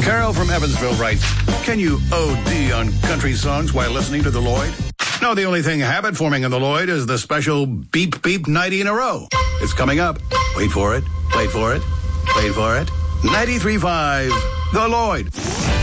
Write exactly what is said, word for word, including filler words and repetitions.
Carol from Evansville writes, can you O D on country songs while listening to the Lloyd? No, the only thing habit-forming in the Lloyd is the special beep beep ninety in a row. It's coming up. Wait for it. Wait for it. Wait for it. ninety-three point five, The Lloyd.